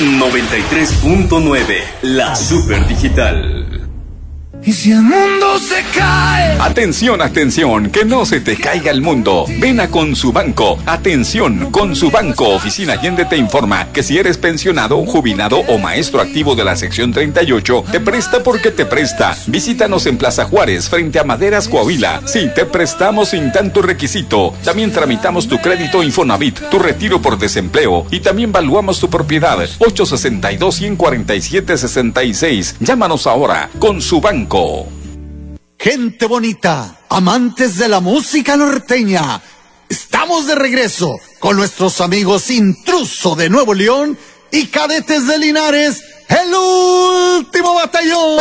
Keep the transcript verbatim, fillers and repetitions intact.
noventa y tres punto nueve, la Super Digital. Y si el mundo se cae. Atención, atención, que no se te caiga el mundo. Ven a Consubanco. Atención, Consubanco, Oficina Allende te informa que si eres pensionado, jubilado o maestro activo de la sección treinta y ocho, te presta porque te presta. Visítanos en Plaza Juárez, frente a Maderas, Coahuila. Sí, te prestamos sin tanto requisito. También tramitamos tu crédito Infonavit, tu retiro por desempleo y también valuamos tu propiedad. ocho sesenta y dos, ciento cuarenta y siete, sesenta y seis. Llámanos ahora. Consubanco. Gente bonita, amantes de la música norteña, estamos de regreso con nuestros amigos Intruso de Nuevo León y Cadetes de Linares, el último batallón.